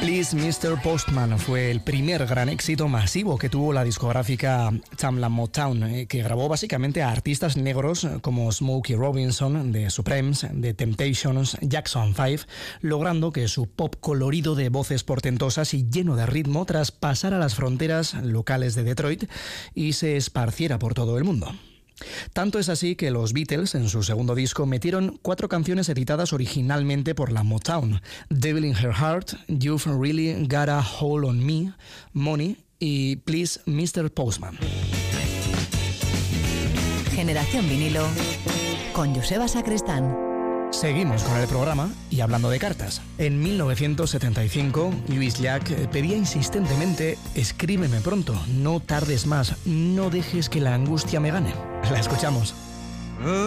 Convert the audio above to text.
Please Mr. Postman fue el primer gran éxito masivo que tuvo la discográfica Tamla Motown, que grabó básicamente a artistas negros como Smokey Robinson, The Supremes, The Temptations, Jackson 5, logrando que su pop colorido de voces portentosas y lleno de ritmo traspasara las fronteras locales de Detroit y se esparciera por todo el mundo. Tanto es así que los Beatles, en su segundo disco, metieron 4 canciones editadas originalmente por la Motown: Devil in Her Heart, You've Really Got a Hold on Me, Money y Please Mr. Postman. Generación Vinilo con Joseba Sacristán. Seguimos con el programa y hablando de cartas. En 1975, Louis Llach pedía insistentemente: escríbeme pronto, no tardes más, no dejes que la angustia me gane. La escuchamos.